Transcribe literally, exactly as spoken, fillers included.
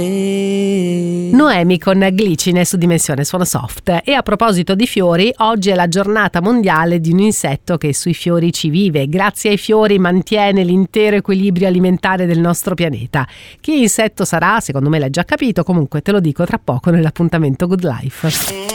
Noemi con Glicine su Dimensione Suono Soft. E a proposito di fiori, oggi è la giornata mondiale di un insetto che sui fiori ci vive. Grazie ai fiori mantiene l'intero equilibrio alimentare del nostro pianeta. Che insetto sarà? Secondo me l'hai già capito, comunque te lo dico tra poco nell'appuntamento Good Life.